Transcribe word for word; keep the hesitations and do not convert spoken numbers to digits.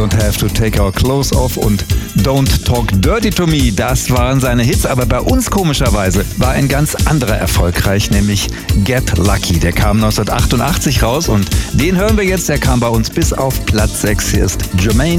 Don't Have to Take Our Clothes Off und Don't Talk Dirty to Me, das waren seine Hits, aber bei uns komischerweise war ein ganz anderer erfolgreich, nämlich Get Lucky. Der kam neunzehnhundertachtundachtzig raus und den hören wir jetzt, der kam bei uns bis auf Platz sechs. Hier ist Jermaine